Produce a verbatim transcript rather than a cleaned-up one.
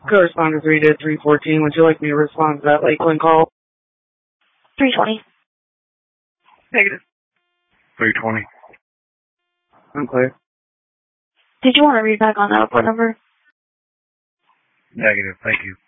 Co-responder three to three fourteen. Would you like me to respond to that Lakeland call? three twenty. Negative. three twenty. I'm clear. Did you want to read back on that report number? Negative, thank you.